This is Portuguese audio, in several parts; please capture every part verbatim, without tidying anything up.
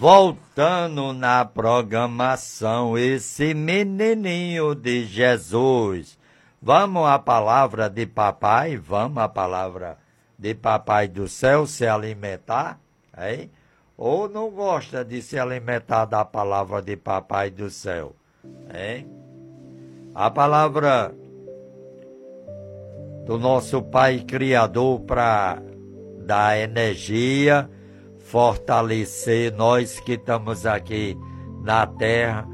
Voltando na programação, esse menininho de Jesus. Vamos à palavra de papai? Vamos à palavra de papai do céu se alimentar? Hein? Ou não gosta de se alimentar da palavra de papai do céu? Hein? A palavra do nosso Pai Criador para dar energia, fortalecer nós que estamos aqui na terra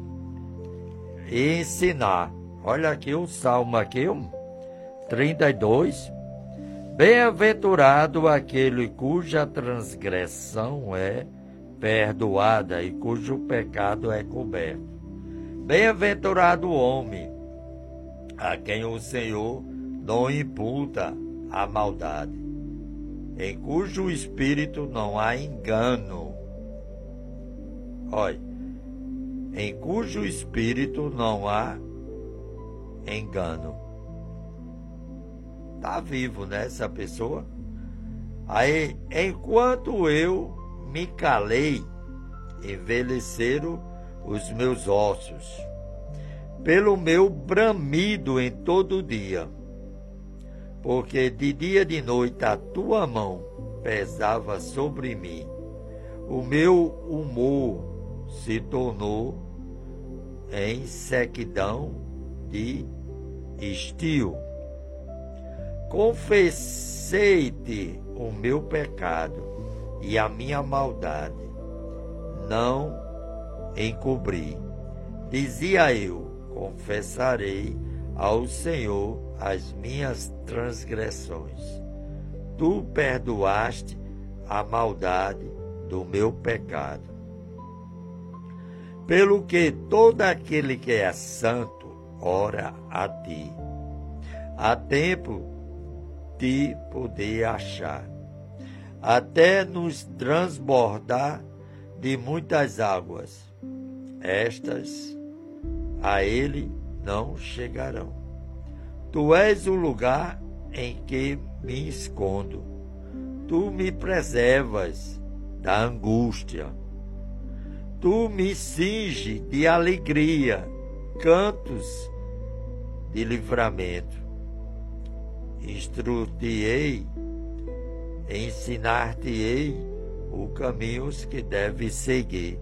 e ensinar. Olha aqui o salmo aqui, trinta e dois. Bem-aventurado aquele cuja transgressão é perdoada e cujo pecado é coberto. Bem-aventurado o homem a quem o Senhor não imputa a maldade, em cujo espírito não há engano. Olha, em cujo espírito não há engano. Está vivo, né, essa pessoa? Aí, enquanto eu me calei, envelheceram os meus ossos, pelo meu bramido em todo dia, porque de dia e de noite a tua mão pesava sobre mim. O meu humor se tornou em sequidão de estio. Confessei-te o meu pecado e a minha maldade não encobri. Dizia eu: confessarei ao Senhor as minhas transgressões. Tu perdoaste a maldade do meu pecado. Pelo que todo aquele que é santo ora a ti. Há tempo de poder achar, até nos transbordar de muitas águas. Estas a ele não chegarão. Tu és o lugar em que me escondo. Tu me preservas da angústia. Tu me cinge de alegria, cantos de livramento. Instruir-te-ei, ensinar-te-ei os caminhos que deves seguir.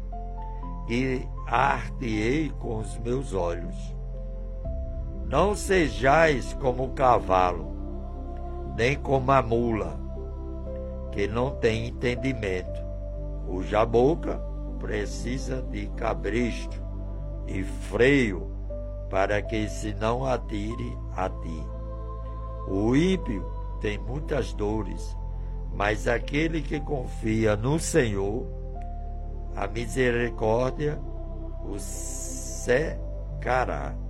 Guiar-te-ei com os meus olhos. Não sejais como o cavalo, nem como a mula, que não tem entendimento, cuja boca precisa de cabresto e freio, para que se não atire a ti. O ímpio tem muitas dores, mas aquele que confia no Senhor, a misericórdia o secará.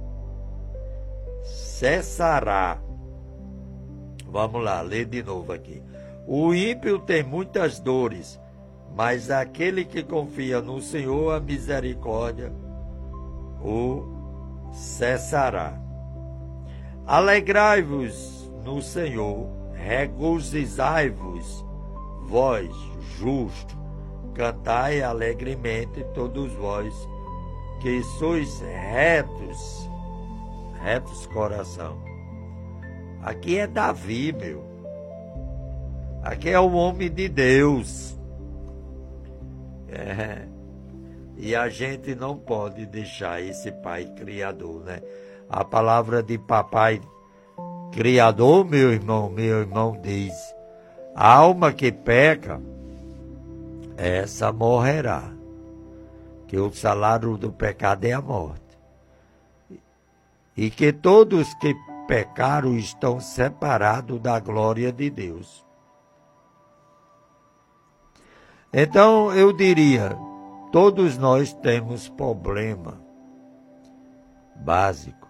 Cessará. Vamos lá, ler de novo aqui. O ímpio tem muitas dores, mas aquele que confia no Senhor, a misericórdia o cessará. Alegrai-vos no Senhor, regozijai-vos, vós, justo, cantai alegremente todos vós, que sois retos, retos coração. Aqui é Davi, meu. Aqui é o homem de Deus. É. E a gente não pode deixar esse Pai Criador, né? A palavra de papai Criador, meu irmão, meu irmão diz: a alma que peca, essa morrerá, que o salário do pecado é a morte, e que todos que pecaram estão separados da glória de Deus. Então eu diria, todos nós temos problema básico,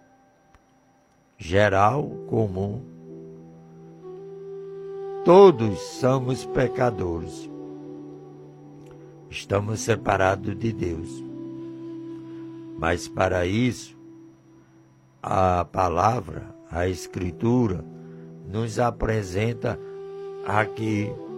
geral, comum. Todos somos pecadores. Estamos separados de Deus. Mas para isso, a palavra, a Escritura, nos apresenta aqui